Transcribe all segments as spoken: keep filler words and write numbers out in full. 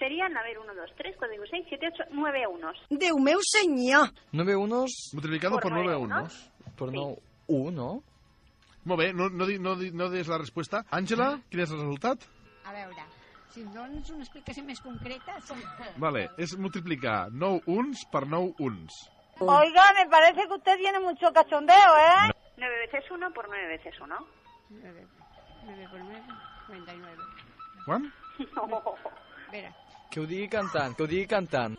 serían, a ver, uno, dos, tres, cuatro, cinco, seis, siete, ocho, nueve unos. Déu meu senyor! nueve unos... Multiplicado por, por nueve unos. Por sí. nou uno. Molt bé, no, no, no, no des la resposta. Àngela, quin és el resultat? A veure, si em dones una explicació més concreta... Sí. Vale, és multiplicar nou uns per nou uns. Oiga, me parece que usted tiene mucho cachondeo, ¿eh? nueve veces uno por nueve veces uno. nueve, nueve por nueve, noventa y nueve. Quan? No. Vera. Que ho digui cantant, que ho digui cantant.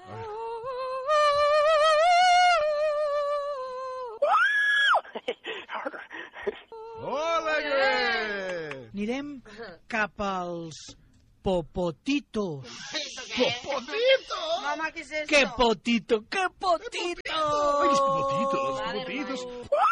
Ole! Anirem cap als popotitos. ¡Popotitos! Mamá, ¿qué es esto? ¡Qué potito, qué potito! ¡Ay, los popotitos, los popotitos!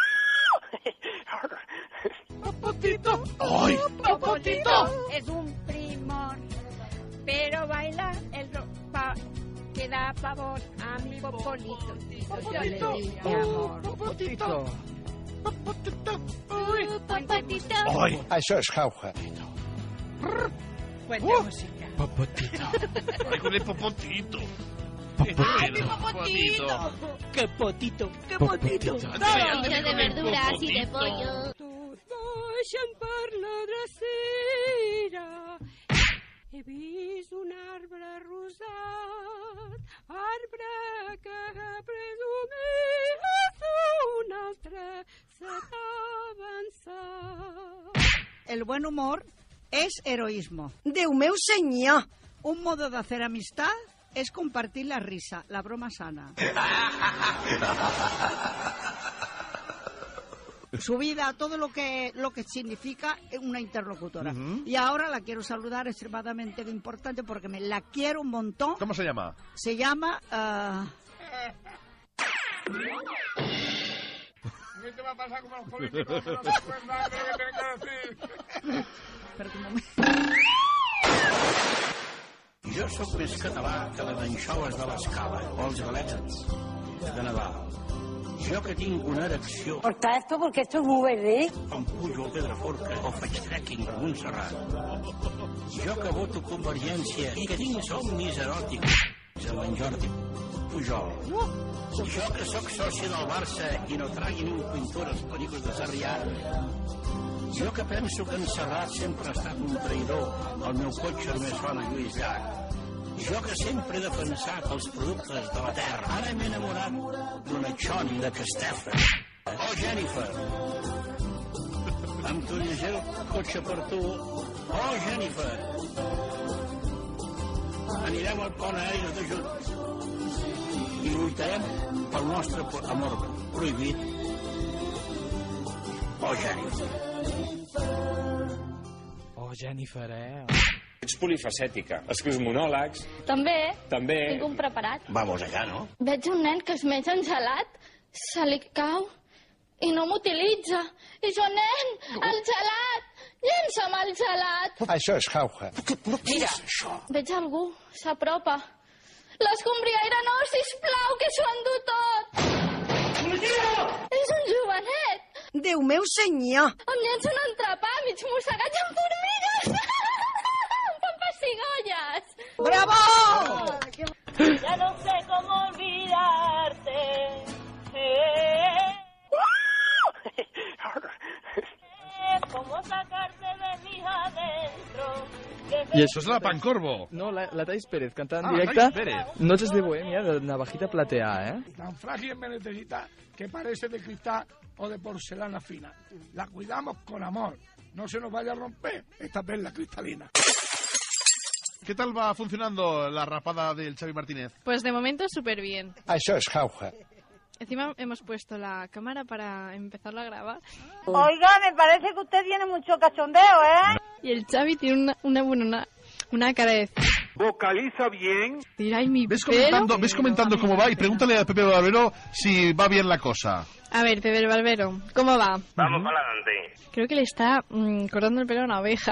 ¡Popotito! ¡Ay! ¡Popotito! Es un primor, pero baila el ropa que da pavor a mi popolito. Yo le digo amor. Popotito. ¡Popotito! Popotito. ¡Ay! Això és jauja. Cuenta música. Popotito. ¡Ay, con el popotito! ¡Ay, mi popotito! ¡Qué potito, qué potito! Tortilla de verduras y de pollo. Baixen per la drecera. He vist un arbre rosat, arbre que presumies un altre se t'ha avançat. El buen humor es heroísmo. Déu meu senyor! Un modo de hacer amistad es compartir la risa, la broma sana. Su vida, todo lo que lo que significa una interlocutora. Uh-huh. Y ahora la quiero saludar, extremadamente importante, porque me la quiero un montón. ¿Cómo se llama? Se llama... Uh... ¿Qué te va a pasar como los políticos? No se acuerdan de lo que tienen que decir. Espera un moment. Jo sóc més català que les anxoves de l'escala o els galets de Nadal. Jo que tinc una erecció... Corta esto porque esto es muy verde. Em pujo a Pedraforca o faig trekking a Montserrat. Jo que voto Convergència i que tinc somnis eròtics amb en Jordi Pujol. Jo que sóc soci del Barça i no tragui ni un pintor als pericos de Sarrià. Jo que penso que en Serrat sempre ha estat un traïdor, el meu cotxe només sona Lluís Llach. Jo que sempre he defensat els productes de la terra. Ara m'he enamorat d'una xoni de Castefa. Oh, Jennifer! Em tornaré el cotxe per tu. Oh, Jennifer! Anirem al pont aeri de junts. I lluitarem pel nostre amor prohibit. Oh, Jennifer! Oh, Jennifer, eh? Ets polifacètica. Escrius monòlegs. També. També. Tinc un preparat. Vamos allà, no? Veig un nen que es menja en gelat, se li cau i no m'utilitza. I jo, nen, el gelat! Llença'm el gelat! Això és jauja. Mira, veig algú, s'apropa. L'escombriaire no, sisplau, que s'ho endú tot! És un jovenet! Déu meu senyor! Em llença un entrepà mig mossegats amb formigues! Amb pessigolles! Bravo! Ya no sé cómo olvidarte. Eh. ¿Cómo sacarte de mi adentro? I Això és la Pancorbo. No, la, la Thais Pérez, cantant en Ah, directe. Thais Pérez. Noches de Bohemia, de Navajita Platea, ¿eh? Tan frágil me necesita que parece de cristal o de porcelana fina. La cuidamos con amor. No se nos vaya a romper esta perla cristalina. ¿Qué tal va funcionando la rapada del Xavi Martínez? Pues de momento súper bien. Això és jauja. Encima hemos puesto la cámara para empezarlo a grabar. Oiga, me parece que usted tiene mucho cachondeo, ¿eh? Y el Xavi tiene una, una, bueno, una, una cara de... Vocaliza bien. Tira y mi ¿Ves pelo. comentando, ¿Ves comentando cómo va? Y pregúntale a Pepe Barbero si va bien la cosa. A ver, Pepe Barbero, ¿cómo va? Vamos para adelante. Creo que le está mmm, cortando el pelo a una oveja.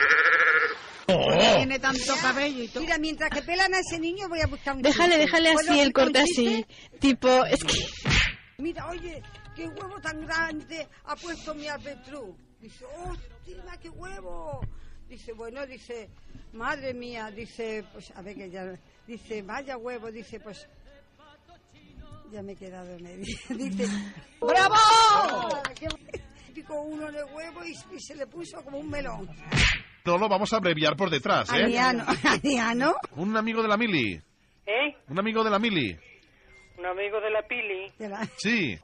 Oh. Tiene tanto cabello y todo. Mira, mientras que pelan a ese niño voy a buscar un Déjale, chiste. déjale ¿Puedo así, el buscar corte un así. chiste? Tipo, es que... Mira, oye, qué huevo tan grande ha puesto mi avestruz. Dice, hostia, qué huevo. Dice, bueno, dice, madre mía, dice, pues a ver que ya, dice, vaya huevo, dice, pues, ya me he quedado en medio. Dice, ¡bravo! Picó uno de huevo y, y se le puso como un melón. No lo vamos a abreviar por detrás, ¿eh? Aniano, Aniano. Un amigo de la Mili. ¿Eh? Un amigo de la Mili. Un amigo de la Pili. De la... Sí.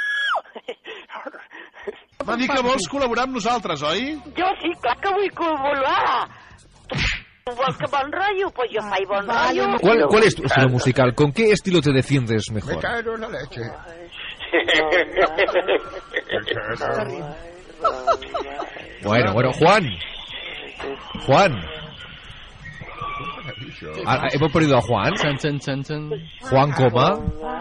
Va dir que vols col·laborar amb nosaltres, oi? Jo sí, clar que vull col·laborar. Tu vols que bon rotllo? Pues yo faig bon rotllo. ¿Cuál, ¿Cuál es tu estilo musical? ¿Con qué estilo te defiendes mejor? Me cago en la leche. Bueno, bueno, Juan. Juan. Ah, ¿hemos perdido a Juan? Chan, chan, chan, chan. Juan, coma.